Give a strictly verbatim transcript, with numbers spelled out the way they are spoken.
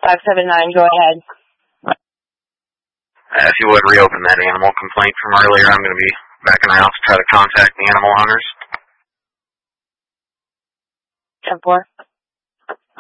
five seven nine, go ahead. Uh, if you would reopen that animal complaint from earlier, I'm going to be back in the house to try to contact the animal hunters. ten four.